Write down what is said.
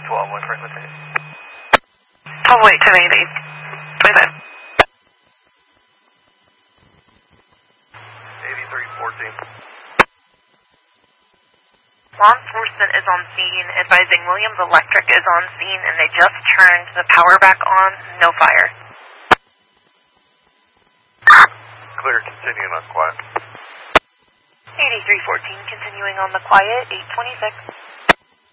12, one first with it. 12 wait to maybe. 25. 8314. Law enforcement is on scene, advising Williams Electric is on scene, and they just turned the power back on, no fire. Clear, continuing on quiet. 8314, continuing on the quiet, 826.